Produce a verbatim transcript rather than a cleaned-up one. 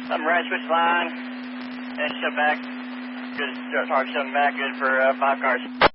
I'm right switch line. And shut back. Good, start shutting back. Good for uh, five cars.